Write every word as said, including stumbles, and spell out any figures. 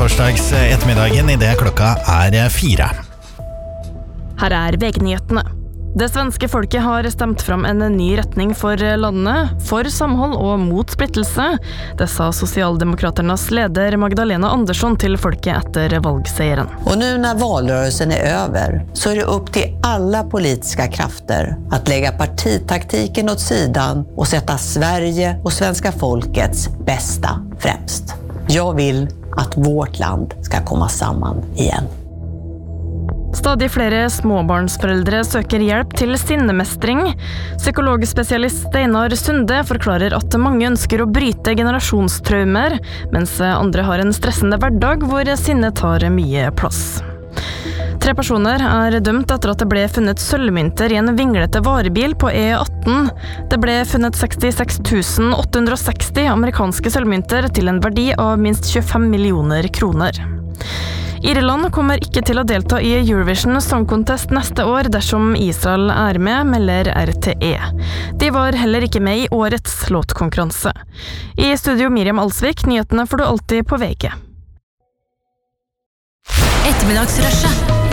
torsdags ettermiddagen I det klokka er fire. Her er V G-nyhetene. Det svenske folket har stemt fram en ny retning for landet, for samhold og mot splittelse. Det sa Socialdemokraternas leder Magdalena Andersson til folket etter valgseieren. Och nu när valrörelsen är över så är det upp till alla politiska krafter att lägga partitaktiken åt sidan och sätta Sverige och svenska folkets bästa främst. Jag vill att vårt land ska komma samman igen. Stadig flere småbarnsforeldre søker hjelp til sinnemestring. Psykologspesialist Steinar Sunde forklarer at mange ønsker å bryte generasjonstraumer, mens andre har en stressende hverdag hvor sinne tar mye plass. Tre personer er dømt etter at det ble funnet sølvmynter I en vinglete varebil på E atten. Det ble funnet sekstiseks tusen åtte hundre og seksti amerikanske sølvmynter til en verdi av minst tjuefem millioner kroner. Irland kommer ikke til å delta I Eurovision Song Contest neste år dersom Israel er med, melder R T E. De var heller ikke med I årets låtkonkurranse. I studio Miriam Alsvik, nyhetene får du alltid på V G. Ettermiddagsrushet.